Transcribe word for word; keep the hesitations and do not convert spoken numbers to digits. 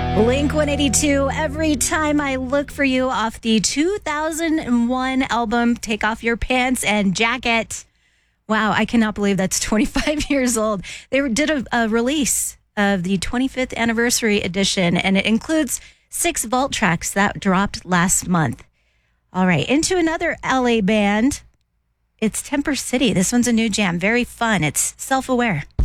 Blink one eighty-two, Every Time I Look for You, off the two thousand one album Take Off Your Pants and Jacket. Wow, I cannot believe that's twenty-five years old. They did a, a release of the twenty-fifth anniversary edition, and it includes six vault tracks that dropped last month. All right, into another L A band. It's Temper City. This one's a new jam. Very fun. It's Self-Aware.